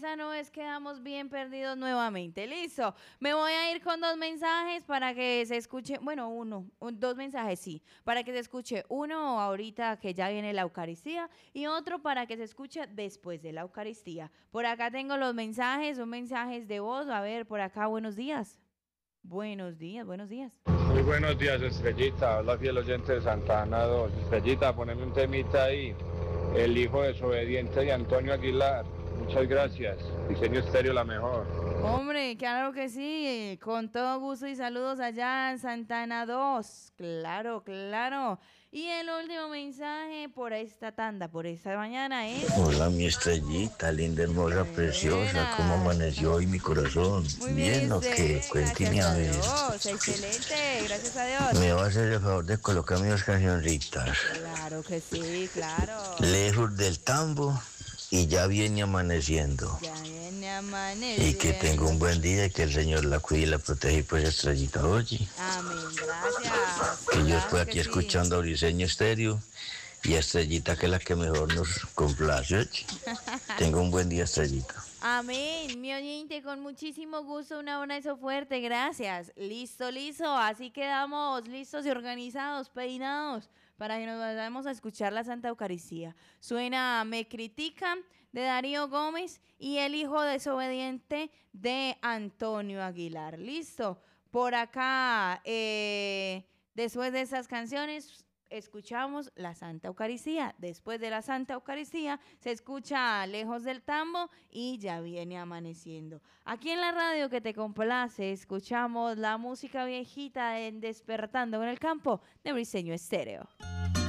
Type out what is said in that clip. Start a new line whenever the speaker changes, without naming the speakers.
Esa no es quedamos bien perdidos nuevamente. Listo. Me voy a ir con dos mensajes para que se escuche, bueno, dos mensajes sí, para que se escuche uno ahorita que ya viene la Eucaristía y otro para que se escuche después de la Eucaristía. Por acá tengo los mensajes, son mensajes de voz. A ver, por acá, buenos días. Buenos días, buenos días.
Muy buenos días, Estrellita. Hola, fiel oyente de Santa Ana 2. Estrellita, poneme un temita ahí. El hijo desobediente de Antonio Aguilar. Muchas gracias. Diseño Estéreo, la mejor.
Hombre, claro que sí, con todo gusto y saludos allá en Santana 2. Claro, claro. Y el último mensaje por esta tanda, por esta mañana es...
Hola, mi estrellita, linda, hermosa, preciosa. ¿Cómo
Buenas.
amaneció hoy mi corazón?
Muy bien, ¿y
Bien, ¿o qué?
usted?
Cuénteme
Gracias
a
a
ver.
Dios. Excelente, gracias a Dios.
Me va a hacer el favor de colocarme dos cancioncitas.
Claro que sí, claro.
Lejos del tambo y ya viene amaneciendo.
Ya viene
Y que tenga un
amaneciendo.
buen día y que el Señor la cuide y la protege y pues estrellita, oye.
Amén, gracias.
Que yo estoy
Claro que
aquí
sí.
escuchando a Briseño Estéreo y a Estrellita, que es la que mejor nos complace, oye. Tenga un buen día, Estrellita.
Amén, mi oyente, con muchísimo gusto, un abrazo fuerte, gracias. Listo, listo, así quedamos listos y organizados, peinados, para que nos vayamos a escuchar la Santa Eucaristía. Suena Me Critican de Darío Gómez y El Hijo Desobediente de Antonio Aguilar. Listo, por acá, después de esas canciones escuchamos la Santa Eucaristía. Después de la Santa Eucaristía se escucha Lejos del Tambo y Ya viene amaneciendo. Aquí en la radio que te complace escuchamos la música viejita en Despertando en el Campo de Briseño Estéreo.